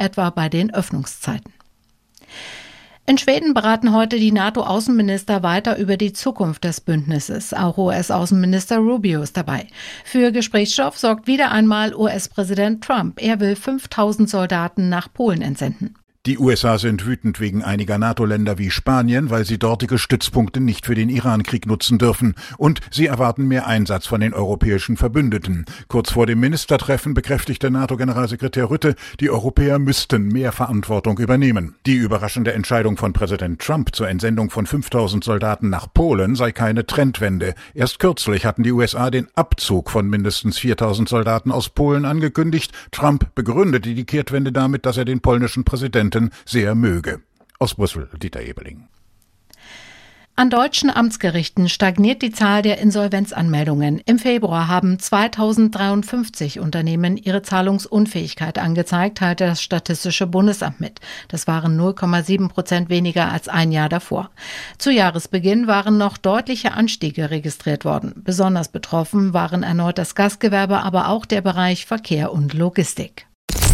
etwa bei den Öffnungszeiten. In Schweden beraten heute die NATO-Außenminister weiter über die Zukunft des Bündnisses. Auch US-Außenminister Rubio ist dabei. Für Gesprächsstoff sorgt wieder einmal US-Präsident Trump. Er will 5.000 Soldaten nach Polen entsenden. Die USA sind wütend wegen einiger NATO-Länder wie Spanien, weil sie dortige Stützpunkte nicht für den Iran-Krieg nutzen dürfen. Und sie erwarten mehr Einsatz von den europäischen Verbündeten. Kurz vor dem Ministertreffen bekräftigte NATO-Generalsekretär Rutte, die Europäer müssten mehr Verantwortung übernehmen. Die überraschende Entscheidung von Präsident Trump zur Entsendung von 5.000 Soldaten nach Polen sei keine Trendwende. Erst kürzlich hatten die USA den Abzug von mindestens 4.000 Soldaten aus Polen angekündigt. Trump begründete die Kehrtwende damit, dass er den polnischen Präsidenten sehr möge. Aus Brüssel, Dieter Ebeling. An deutschen Amtsgerichten stagniert die Zahl der Insolvenzanmeldungen. Im Februar haben 2053 Unternehmen ihre Zahlungsunfähigkeit angezeigt, teilte das Statistische Bundesamt mit. Das waren 0,7% weniger als ein Jahr davor. Zu Jahresbeginn waren noch deutliche Anstiege registriert worden. Besonders betroffen waren erneut das Gastgewerbe, aber auch der Bereich Verkehr und Logistik.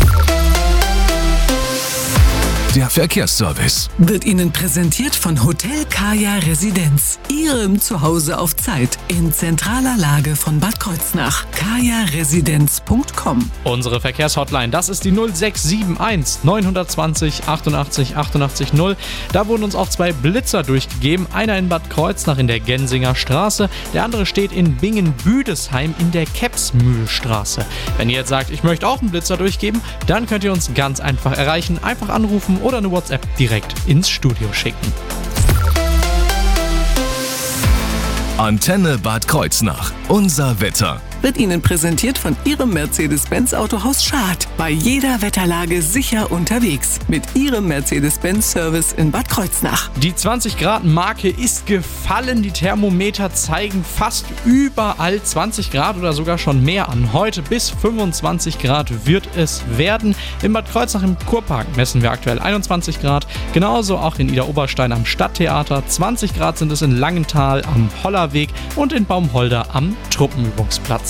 Der Verkehrsservice wird Ihnen präsentiert von Hotel Kaya Residenz. Ihrem Zuhause auf Zeit in zentraler Lage von Bad Kreuznach. kajaresidenz.com. Unsere Verkehrshotline, das ist die 0671 920 88 88 0. Da wurden uns auch 2 Blitzer durchgegeben. Einer in Bad Kreuznach in der Gensinger Straße, der andere steht in Bingen-Büdesheim in der Kepsmühlstraße. Wenn ihr jetzt sagt, ich möchte auch einen Blitzer durchgeben, dann könnt ihr uns ganz einfach erreichen. Einfach anrufen oder eine WhatsApp direkt ins Studio schicken. Antenne Bad Kreuznach. Unser Wetter. Wird Ihnen präsentiert von Ihrem Mercedes-Benz Autohaus Schad. Bei jeder Wetterlage sicher unterwegs. Mit Ihrem Mercedes-Benz-Service in Bad Kreuznach. Die 20-Grad-Marke ist gefallen. Die Thermometer zeigen fast überall 20 Grad oder sogar schon mehr an. Heute bis 25 Grad wird es werden. In Bad Kreuznach im Kurpark messen wir aktuell 21 Grad. Genauso auch in Idar-Oberstein am Stadttheater. 20 Grad sind es in Langenthal am Hollerweg und in Baumholder am Truppenübungsplatz.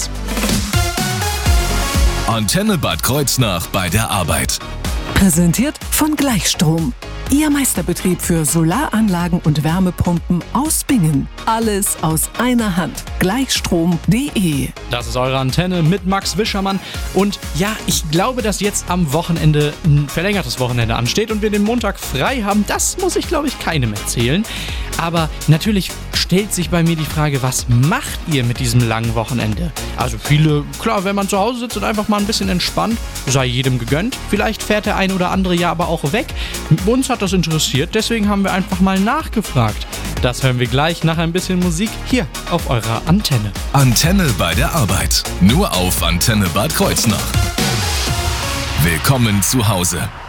Antenne Bad Kreuznach bei der Arbeit. Präsentiert von Gleichstrom. Ihr Meisterbetrieb für Solaranlagen und Wärmepumpen aus Bingen. Alles aus einer Hand. Gleichstrom.de. Das ist eure Antenne mit Max Wischermann. Und ja, ich glaube, dass jetzt am Wochenende ein verlängertes Wochenende ansteht und wir den Montag frei haben. Das muss ich, glaube ich, keinem erzählen. Aber natürlich stellt sich bei mir die Frage, was macht ihr mit diesem langen Wochenende? Also viele, klar, wenn man zu Hause sitzt und einfach mal ein bisschen entspannt, sei jedem gegönnt. Vielleicht fährt der ein oder andere ja aber auch weg. Uns hat das interessiert, deswegen haben wir einfach mal nachgefragt. Das hören wir gleich nach ein bisschen Musik hier auf eurer Antenne. Antenne bei der Arbeit. Nur auf Antenne Bad Kreuznach. Willkommen zu Hause.